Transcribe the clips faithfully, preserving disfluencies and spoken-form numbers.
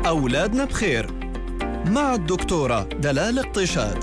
أولادنا بخير مع الدكتورة دلال الطيشات.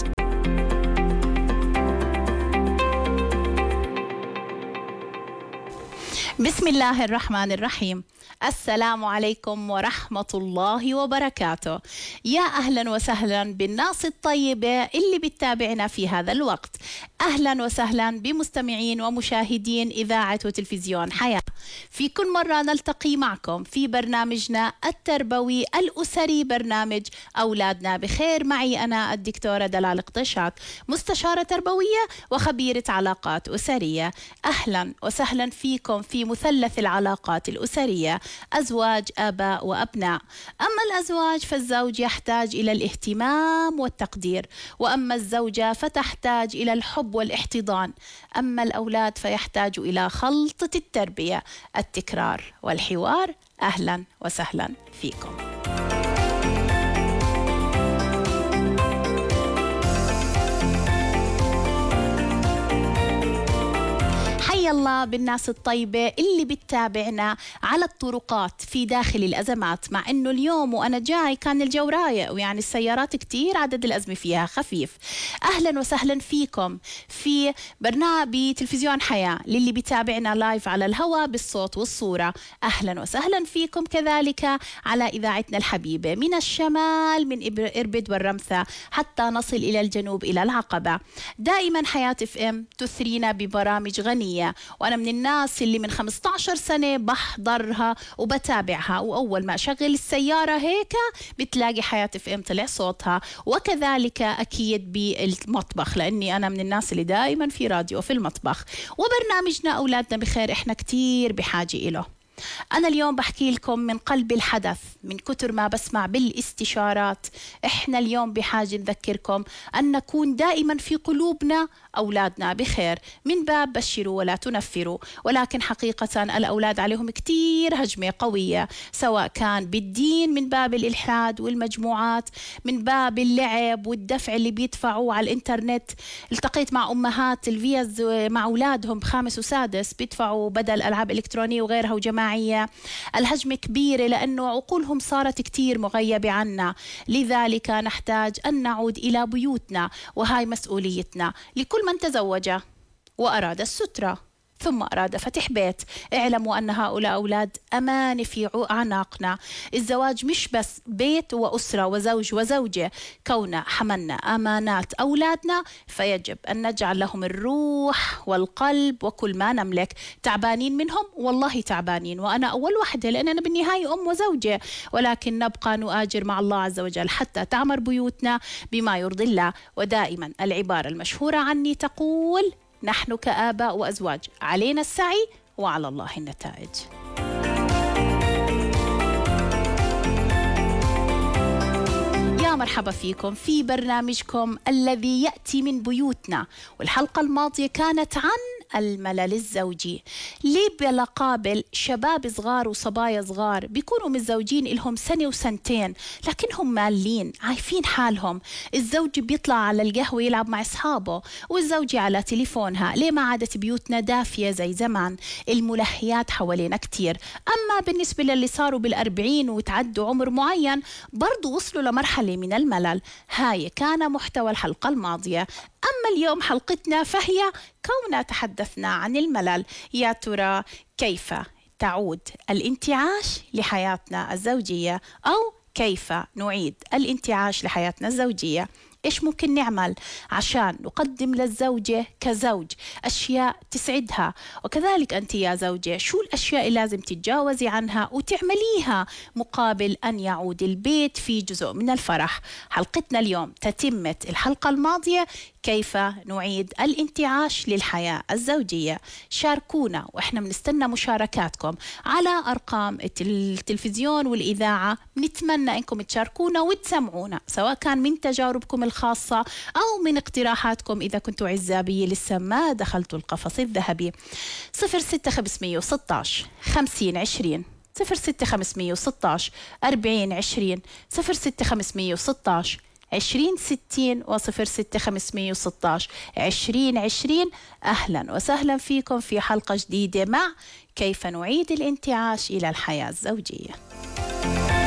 بسم الله الرحمن الرحيم. السلام عليكم ورحمة الله وبركاته. يا أهلا وسهلا بالناس الطيبة اللي بتتابعنا في هذا الوقت. أهلا وسهلا بمستمعين ومشاهدين إذاعة وتلفزيون حياة. في كل مرة نلتقي معكم في برنامجنا التربوي الأسري، برنامج أولادنا بخير. معي أنا الدكتورة دلال الطيشات، مستشارة تربوية وخبيرة علاقات أسرية. أهلا وسهلا فيكم في مثلث العلاقات الأسرية، أزواج، آباء وأبناء. أما الأزواج فالزوج يحتاج إلى الاهتمام والتقدير، وأما الزوجة فتحتاج إلى الحب والاحتضان. أما الأولاد فيحتاج إلى خلطة التربية، التكرار والحوار. أهلا وسهلا فيكم. حيا الله بالناس الطيبة اللي بتتابعنا على الطرقات في داخل الأزمات، مع أنه اليوم وأنا جاي كان الجو رايق، ويعني السيارات كتير عدد الأزمة فيها خفيف. أهلا وسهلا فيكم في برنامج تلفزيون حياة للي بتابعنا لايف على الهواء بالصوت والصورة. أهلا وسهلا فيكم كذلك على إذاعتنا الحبيبة من الشمال من إربد والرمثة حتى نصل إلى الجنوب إلى العقبة. دائما حياة اف ام تثرينا ببرامج غنية، وأنا من الناس اللي من خمسة عشر سنة بحضرها وبتابعها، وأول ما أشغل السيارة هيك بتلاقي حياة اف ام طلع صوتها، وكذلك أكيد بالمطبخ لأني أنا من الناس اللي دائما في راديو في المطبخ. وبرنامجنا أولادنا بخير إحنا كتير بحاجة إله. أنا اليوم بحكي لكم من قلب الحدث، من كتر ما بسمع بالاستشارات. إحنا اليوم بحاجة نذكركم أن نكون دائما في قلوبنا أولادنا بخير، من باب بشروا ولا تنفروا. ولكن حقيقة الأولاد عليهم كتير هجمة قوية، سواء كان بالدين من باب الإلحاد والمجموعات، من باب اللعب والدفع اللي بيدفعوا على الإنترنت. التقيت مع أمهات الفيز مع أولادهم بخامس وسادس بيدفعوا بدل ألعاب إلكترونية وغيرها وجماعية. الهجمة كبيرة لأنه عقولهم صارت كتير مغيبة عنا، لذلك نحتاج أن نعود إلى بيوتنا، وهاي مسؤوليتنا. لكل من تزوج وأراد السترة ثم أراد فتح بيت، اعلموا أن هؤلاء أولاد أمان في أعناقنا. الزواج مش بس بيت وأسرة وزوج وزوجة، كون حملنا أمانات أولادنا فيجب أن نجعل لهم الروح والقلب وكل ما نملك. تعبانين منهم؟ والله تعبانين، وأنا أول وحدة، لأن أنا بالنهاية أم وزوجة، ولكن نبقى نؤاجر مع الله عز وجل حتى تعمر بيوتنا بما يرضي الله. ودائما العبارة المشهورة عني تقول: نحن كآباء وأزواج علينا السعي وعلى الله النتائج. يا مرحبا فيكم في برنامجكم الذي يأتي من بيوتنا. والحلقة الماضية كانت عن الملل الزوجي. ليه بلا قابل شباب صغار وصبايا صغار بيكونوا متزوجين إلهم سنة وسنتين لكنهم مالين عايفين حالهم. الزوج بيطلع على القهوة يلعب مع أصحابه، والزوجة على تليفونها. ليه ما عادت بيوتنا دافية زي زمان؟ الملهيات حوالينا كتير. أما بالنسبة للي صاروا بالأربعين وتعدوا عمر معين برضو وصلوا لمرحلة من الملل. هاي كان محتوى الحلقة الماضية. أما اليوم حلقتنا فهي كوننا تحدثنا عن الملل. يا ترى كيف تعود الانتعاش لحياتنا الزوجية، أو كيف نعيد الانتعاش لحياتنا الزوجية؟ إيش ممكن نعمل عشان نقدم للزوجة كزوج أشياء تسعدها؟ وكذلك أنت يا زوجة، شو الأشياء اللي لازم تتجاوزي عنها وتعمليها مقابل أن يعود البيت في جزء من الفرح؟ حلقتنا اليوم تتمة الحلقة الماضية، كيف نعيد الانتعاش للحياة الزوجية. شاركونا، وإحنا بنستنى مشاركاتكم على أرقام التلفزيون والإذاعة. نتمنى أنكم تشاركونا وتسمعونا، سواء كان من تجاربكم الخاصة أو من اقتراحاتكم إذا كنتوا عزابية لسه ما دخلتوا القفص الذهبي. صفر ستة خمسمية وستاش خمسين عشرين، صفر ستة خمسمية وستاش أربعين عشرين، صفر ستة خمسمية وستاش عشرين ستين، وصفر ستة خمسمية وستاش عشرين عشرين. أهلا وسهلا فيكم في حلقة جديدة مع كيف نعيد الانتعاش إلى الحياة الزوجية.